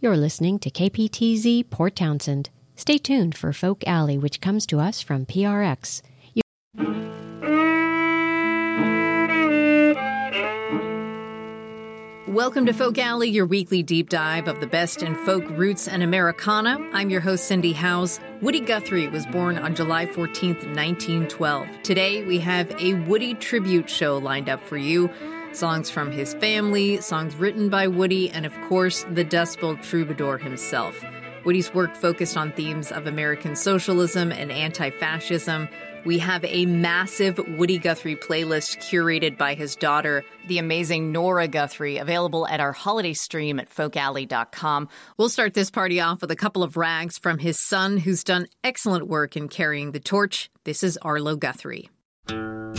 You're listening to KPTZ Port Townsend. Stay tuned for Folk Alley, which comes to us from PRX. Welcome to Folk Alley, your weekly deep dive of the best in folk roots and Americana. I'm your host, Cindy Howes. Woody Guthrie was born on July 14th, 1912. Today, we have a Woody tribute show lined up for you. Songs from his family, songs written by Woody, and of course, the Dust Bowl troubadour himself. Woody's work focused on themes of American socialism and anti-fascism. We have a massive Woody Guthrie playlist curated by his daughter, the amazing Nora Guthrie, available at our holiday stream at folkalley.com. We'll start this party off with a couple of rags from his son, who's done excellent work in carrying the torch. This is Arlo Guthrie.